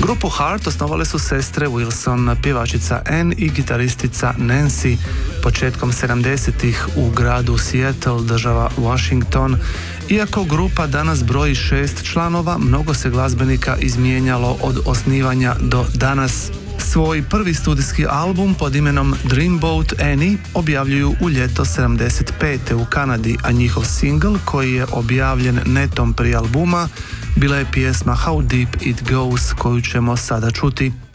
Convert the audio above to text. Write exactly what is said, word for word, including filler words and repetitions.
Grupu Heart osnovale su sestre Wilson, pjevačica Anne i gitaristica Nancy početkom sedamdesetih u gradu Seattle, država Washington. Iako grupa danas broji šest članova, mnogo se glazbenika izmijenjalo od osnivanja do danas. Svoj prvi studijski album pod imenom Dreamboat Annie objavljuju u ljeto sedamdeset pete u Kanadi, a njihov single koji je objavljen netom prije albuma bila je pjesma How Deep It Goes koju ćemo sada čuti.